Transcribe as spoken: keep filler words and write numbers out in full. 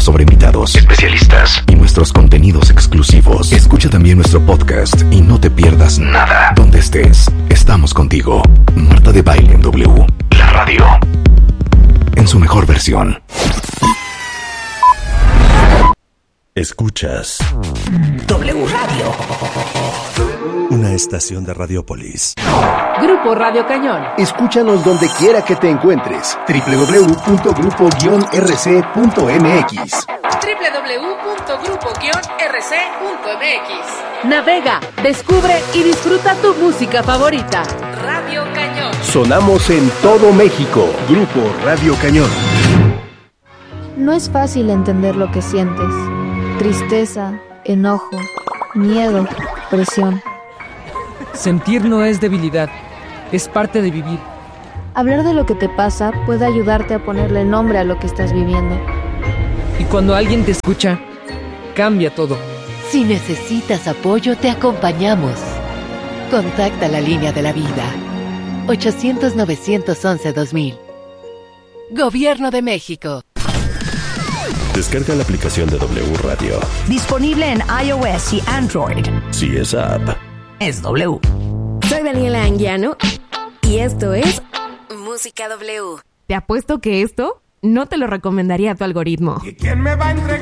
sobre invitados, especialistas y nuestros contenidos exclusivos. Escucha también nuestro podcast y no te pierdas nada. Donde estés, estamos contigo. Marta de Baile en W, la radio, en su mejor versión. Escuchas W Radio, una estación de Radiopolis. Grupo Radio Cañón. Escúchanos donde quiera que te encuentres. doble u doble u doble u punto grupo guion r c punto m x doble u doble u doble u punto grupo guion r c punto m x. Navega, descubre y disfruta tu música favorita. Radio Cañón. Sonamos en todo México. Grupo Radio Cañón. No es fácil entender lo que sientes. Tristeza, enojo, miedo, presión. Sentir no es debilidad, es parte de vivir. Hablar de lo que te pasa puede ayudarte a ponerle nombre a lo que estás viviendo. Y cuando alguien te escucha, cambia todo. Si necesitas apoyo, te acompañamos. Contacta la línea de la vida. ochocientos, novecientos once, dos mil. Gobierno de México. Descarga la aplicación de W Radio. Disponible en iOS y Android. Si es app, es W. Soy Daniela Anguiano y esto es Música W. Te apuesto que esto no te lo recomendaría a tu algoritmo. ¿Y quién me va a entregar?